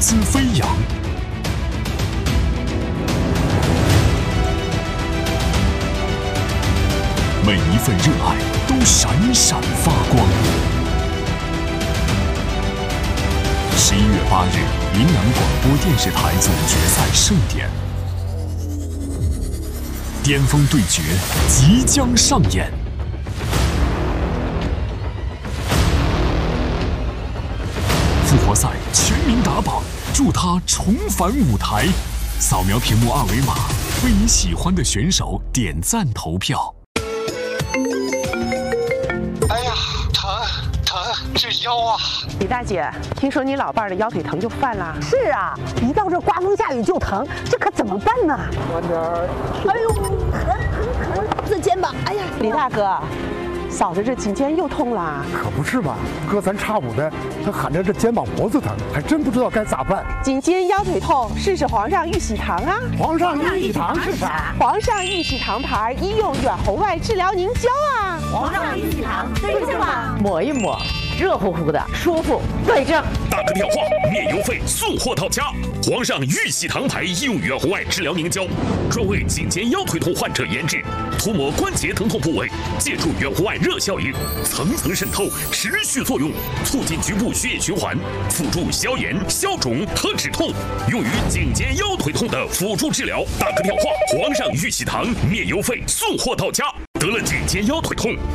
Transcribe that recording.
姿飞扬。每一份热爱都闪闪发光。11月8日，云南广播电视台总决赛盛典，巅峰对决即将上演。复活赛全民打榜，助他重返舞台。扫描屏幕二维码，为你喜欢的选手点赞投票。 哎呀，疼，这腰啊！ 李大姐，听说你老伴儿的腰腿疼就犯了？ 是啊，一到这刮风下雨就疼，这可怎么办呢？ 慢点儿。 哎呦，疼！这肩膀，哎呀， 李大哥，嫂子这颈肩又痛了。 可不是嘛，隔三差五的，他喊着这肩膀脖子疼，还真不知道该咋办。 颈肩腰腿痛，试试皇上玉喜堂啊！ 皇上玉喜堂是啥？ 皇上玉喜堂牌医用远红外治疗凝胶啊！ 皇上玉喜堂对症吗？ 抹一抹，热乎乎的，舒服，对症。 打个电话，免邮费，送货到家。皇上玉喜堂牌医用远红外治疗凝胶，专为颈肩腰腿痛患者研制，涂抹关节疼痛部位，借助远红外热效应，层层渗透，持续作用，促进局部血液循环，辅助消炎、消肿和止痛，用于颈肩腰腿痛的辅助治疗。打个电话，皇上玉喜堂免邮费，送货到家。得了颈肩腰腿痛，